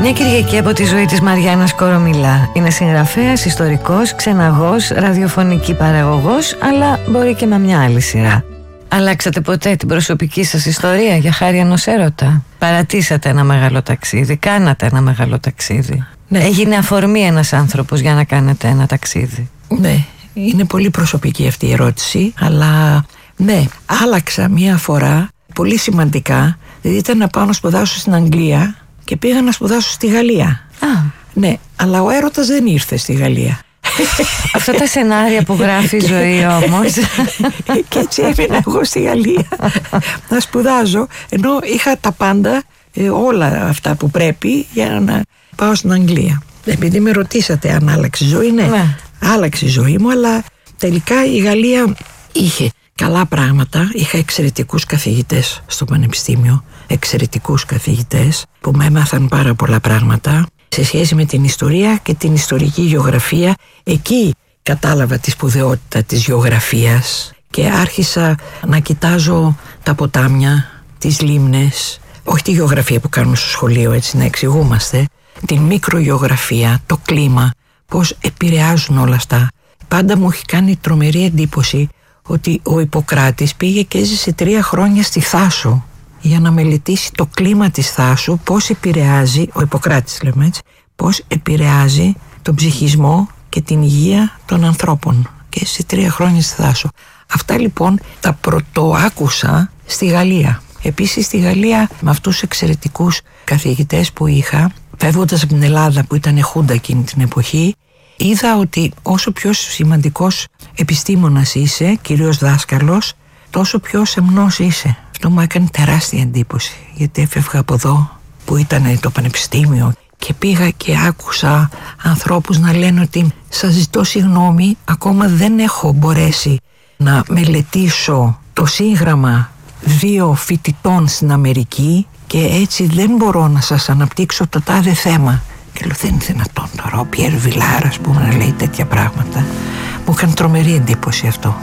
Μια Κυριακή από τη ζωή της Μαριάννας Κορομιλά. Είναι συγγραφέας, ιστορικός, ξεναγός, ραδιοφωνική παραγωγός, αλλά μπορεί και με μια άλλη σειρά. Αλλάξατε ποτέ την προσωπική σας ιστορία για χάρη ενός έρωτα? Παρατήσατε ένα μεγάλο ταξίδι, κάνατε ένα μεγάλο ταξίδι? Ναι. Έγινε αφορμή ένας άνθρωπος για να κάνετε ένα ταξίδι? Ναι, είναι πολύ προσωπική αυτή η ερώτηση, αλλά ναι, άλλαξα μία φορά πολύ σημαντικά. Δηλαδή ήταν να πάω να σπουδάσω στην Αγγλία και πήγα να σπουδάσω στη Γαλλία. Ναι, αλλά ο έρωτας δεν ήρθε στη Γαλλία. Αυτά τα σενάρια που γράφει η ζωή όμως. Και έτσι έμεινα εγώ στη Γαλλία να σπουδάζω, ενώ είχα τα πάντα, όλα αυτά που πρέπει για να πάω στην Αγγλία. Επειδή με ρωτήσατε αν άλλαξε η ζωή, ναι, άλλαξε η ζωή μου, αλλά τελικά η Γαλλία είχε καλά πράγματα. Είχα εξαιρετικούς καθηγητές στο πανεπιστήμιο, εξαιρετικούς καθηγητές που με έμαθαν πάρα πολλά πράγματα σε σχέση με την ιστορία και την ιστορική γεωγραφία. Εκεί κατάλαβα τη σπουδαιότητα της γεωγραφίας και άρχισα να κοιτάζω τα ποτάμια, τις λίμνες, όχι τη γεωγραφία που κάνουμε στο σχολείο, έτσι να εξηγούμαστε, την μικρογεωγραφία, το κλίμα, πώς επηρεάζουν όλα αυτά. Πάντα μου έχει κάνει τρομερή εντύπωση ότι ο Ιπποκράτης πήγε και έζησε 3 χρόνια στη Θάσο για να μελετήσει το κλίμα της Θάσου, πώς επηρεάζει, ο Ιπποκράτης λέμε έτσι, πώς επηρεάζει τον ψυχισμό και την υγεία των ανθρώπων, και σε 3 χρόνια στη Θάσο. Αυτά λοιπόν τα πρωτοάκουσα στη Γαλλία. Επίσης στη Γαλλία, με αυτούς τους εξαιρετικούς καθηγητές που είχα, φεύγοντας από την Ελλάδα που ήταν χούντα εκείνη την εποχή, είδα ότι όσο πιο σημαντικός επιστήμονας είσαι, κυρίως δάσκαλος, τόσο πιο σεμνός είσαι. Αυτό μου έκανε τεράστια εντύπωση, γιατί έφευγα από εδώ που ήταν το πανεπιστήμιο και πήγα και άκουσα ανθρώπους να λένε ότι σας ζητώ συγγνώμη, ακόμα δεν έχω μπορέσει να μελετήσω το σύγγραμμα 2 φοιτητών στην Αμερική και έτσι δεν μπορώ να σας αναπτύξω το τάδε θέμα. Και λέω, δεν είναι δυνατόν τώρα ο Πιέρ Βιλάρ, ας πούμε, να λέει τέτοια πράγματα. Μου έκανε τρομερή εντύπωση αυτό.